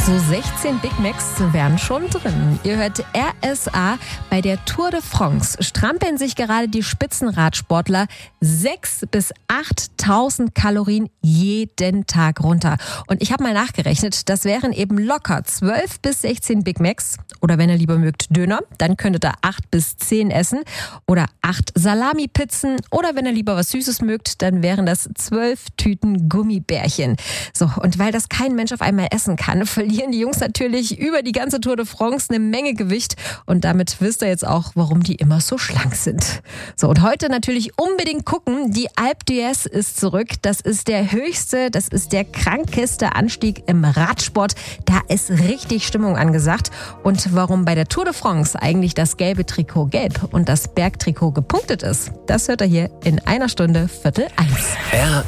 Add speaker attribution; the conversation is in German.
Speaker 1: So 16 Big Macs wären schon drin. Ihr hört RSA. Bei der Tour de France strampeln sich gerade die Spitzenradsportler 6.000 bis 8.000 Kalorien jeden Tag runter. Und ich habe mal nachgerechnet, das wären eben locker 12 bis 16 Big Macs. Oder wenn ihr lieber mögt Döner, dann könntet ihr 8 bis 10 essen. Oder 8 Salami-Pizzen. Oder wenn ihr lieber was Süßes mögt, dann wären das 12 Tüten Gummibärchen. So, und weil das kein Mensch auf einmal essen kann, verlieren die Jungs natürlich über die ganze Tour de France eine Menge Gewicht. Und damit wisst ihr jetzt auch, warum die immer so schlank sind. So, und heute natürlich unbedingt gucken. Die Alpe d'Huez ist zurück. Das ist der höchste, das ist der krankeste Anstieg im Radsport. Da ist richtig Stimmung angesagt. Und warum bei der Tour de France eigentlich das gelbe Trikot gelb und das Bergtrikot gepunktet ist, das hört ihr hier in einer Stunde 12:45.